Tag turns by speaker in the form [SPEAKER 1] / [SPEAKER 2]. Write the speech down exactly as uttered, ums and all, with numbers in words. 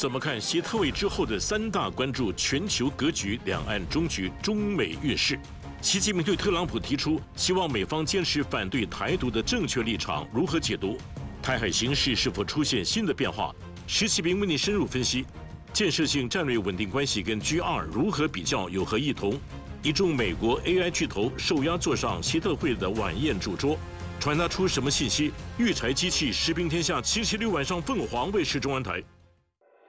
[SPEAKER 1] 怎么看习特会之后的三大关注：全球格局、两岸终局、中美运势？习近平对特朗普提出希望美方坚持反对台独的正确立场，如何解读？台海形势是否出现新的变化？石启明为您深入分析。建设性战略稳定关系跟 G 二如何比较，有何异同？一众美国 A I 巨头受压坐上习特会的晚宴主桌，传达出什么信息？育才机器士兵天下七七六晚上凤凰卫视中文台。